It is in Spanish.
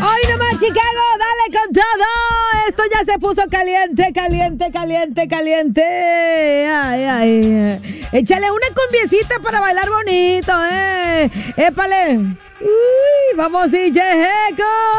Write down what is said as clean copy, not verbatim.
Hoy nomás, Chicago, dale con todo. Esto ya se puso caliente, caliente, caliente, caliente. Ay, ay. Échale una cumbiecita para bailar bonito, Épale. Uy, vamos, DJ Eco.